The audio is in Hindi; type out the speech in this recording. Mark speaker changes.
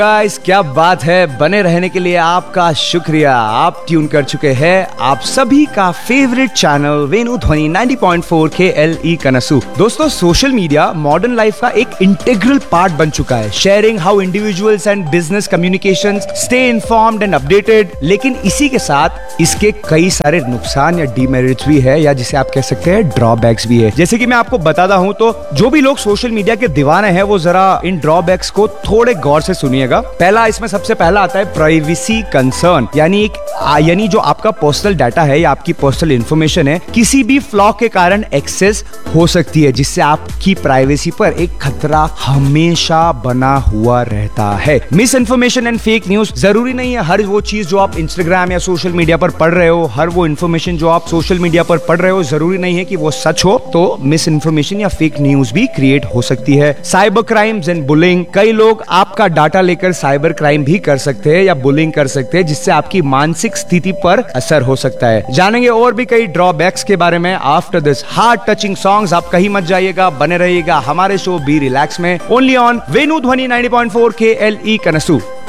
Speaker 1: गाइस क्या बात है, बने रहने के लिए आपका शुक्रिया। आप ट्यून कर चुके हैं आप सभी का फेवरेट चैनल वेणु ध्वनि 90.4 KLE कनसू। दोस्तों, सोशल मीडिया मॉडर्न लाइफ का एक इंटीग्रल पार्ट बन चुका है, sharing how individuals and business communications stay informed and updated. लेकिन इसी के साथ इसके कई सारे नुकसान या डीमेरिट्स भी है, या जिसे आप कह सकते हैं ड्रॉबैक्स भी है। जैसे कि मैं आपको बताता हूं, तो जो भी लोग सोशल मीडिया के दीवाने हैं वो जरा इन ड्रॉबैक्स को थोड़े गौर से सुनिएगा। पहला, इसमें सबसे पहला आता है प्राइवेसी कंसर्न, यानी जो आपका पर्सनल डाटा है या आपकी पर्सनल इंफॉर्मेशन है, किसी भी फ्लॉ के कारण एक्सेस हो सकती है, जिससे आपकी प्राइवेसी पर एक खतरा हमेशा बना हुआ रहता है। Miss information and fake news, जरूरी नहीं है हर वो चीज जो आप इंस्टाग्राम या सोशल मीडिया पर पढ़ रहे हो, हर वो इन्फॉर्मेशन जो आप सोशल मीडिया पर पढ़ रहे हो, जरूरी नहीं है कि वो सच हो। तो मिस इन्फॉर्मेशन या फेक न्यूज भी क्रिएट हो सकती है। साइबर क्राइम्स एंड बुलिंग, कई लोग आपका डाटा लेकर साइबर क्राइम भी कर सकते हैं या बुलिंग कर सकते हैं, जिससे आपकी मानसिक स्थिति पर असर हो सकता है। जानेंगे और भी कई ड्रॉबैक्स के बारे में after this heart touching songs. आप कहीं मत जाइएगा, बने रहिएगा हमारे शो बी रिलैक्स में, ओनली ऑन वेणु ध्वनि 90.4 KLE कनसू।